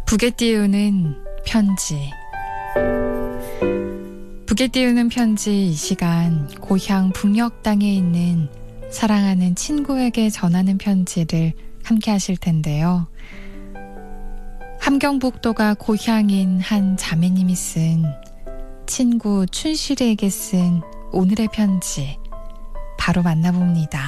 북에 띄우는 편지. 북에 띄우는 편지 이 시간 고향 북녘 땅에 있는 사랑하는 친구에게 전하는 편지를 함께 하실 텐데요. 함경북도가 고향인 한 자매님이 쓴 친구 춘실이에게 쓴 오늘의 편지 바로 만나봅니다.